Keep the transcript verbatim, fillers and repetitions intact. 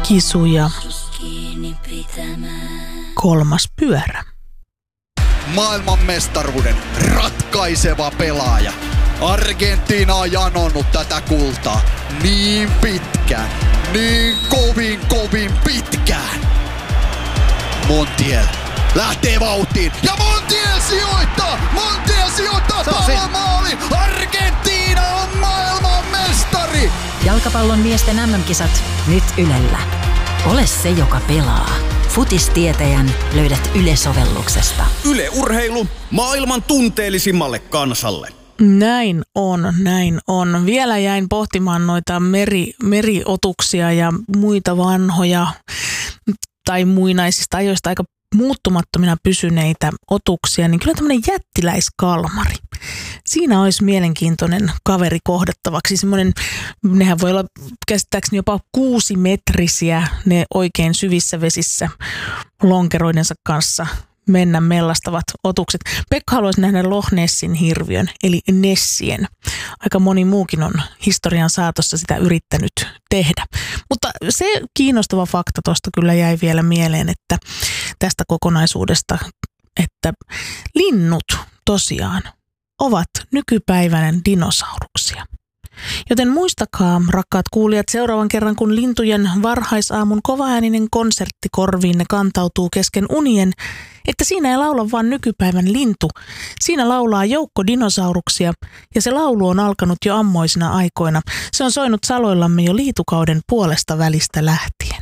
Kisu ja kolmas pyörä. Maailmanmestaruuden ratkaiseva pelaaja. Argentiina on janonnut tätä kultaa niin pitkään, niin kovin kovin pitkään. Montiel lähtee vauhtiin ja Montiel sijoittaa! Montiel sijoittaa pallon maaliin! Argentiina on maailmanmestari! Jalkapallon miesten äm äm-kisat nyt Ylellä. Ole se, joka pelaa. Futistietäjän löydät Yle-sovelluksesta. Yle Urheilu maailman tunteellisimmalle kansalle. Näin on, näin on. Vielä jäin pohtimaan noita meri, meriotuksia ja muita vanhoja tai muinaisista ajoista aika muuttumattomina pysyneitä otuksia, niin kyllä tämmöinen jättiläiskalmari. Siinä olisi mielenkiintoinen kaveri kohdattavaksi. Semmoinen, nehän voi olla käsittääkseni jopa kuusimetrisiä, ne oikein syvissä vesissä lonkeroidensa kanssa mennä mellastavat otukset. Pekka haluaisi nähdä Loch Nessin hirviön, eli Nessien. Aika moni muukin on historian saatossa sitä yrittänyt tehdä. Mutta se kiinnostava fakta tuosta kyllä jäi vielä mieleen, että tästä kokonaisuudesta, että linnut tosiaan ovat nykypäiväinen dinosauruksia. Joten muistakaa, rakkaat kuulijat, seuraavan kerran kun lintujen varhaisaamun kovaääninen konsertti korviinne kantautuu kesken unien, että siinä ei laula vain nykypäivän lintu. Siinä laulaa joukko dinosauruksia ja se laulu on alkanut jo ammoisina aikoina. Se on soinut saloillamme jo liitukauden puolesta välistä lähtien.